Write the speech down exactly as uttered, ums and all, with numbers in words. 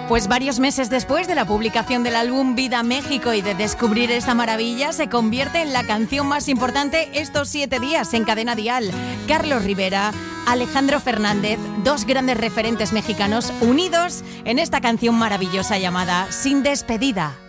Pues varios meses después de la publicación del álbum Vida México y de descubrir esta maravilla, se convierte en la canción más importante estos siete días en Cadena Dial. Carlos Rivera, Alejandro Fernández, dos grandes referentes mexicanos unidos en esta canción maravillosa llamada Sin Despedida.